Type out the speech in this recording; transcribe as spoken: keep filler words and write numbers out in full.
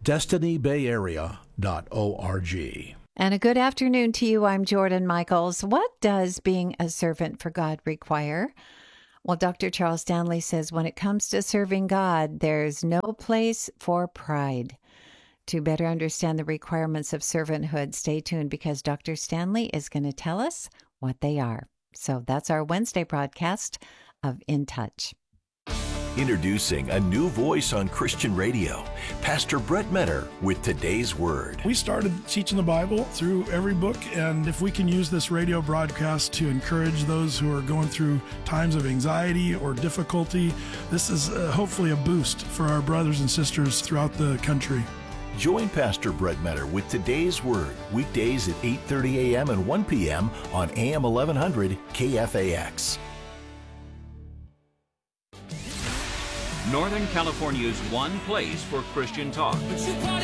destiny bay area dot org. And a good afternoon to you. I'm Jordan Michaels. What does being a servant for God require? Well, Doctor Charles Stanley says when it comes to serving God, there's no place for pride. To better understand the requirements of servanthood, stay tuned because Doctor Stanley is going to tell us what they are. So that's our Wednesday broadcast of In Touch. Introducing a new voice on Christian radio, Pastor Brett Metter with today's Word. We started teaching the Bible through every book, and if we can use this radio broadcast to encourage those who are going through times of anxiety or difficulty, this is uh, hopefully a boost for our brothers and sisters throughout the country. Join Pastor Brett Metter with today's Word, weekdays at eight thirty a.m. and one p.m. on A M eleven hundred K F A X. Northern California's one place for Christian talk.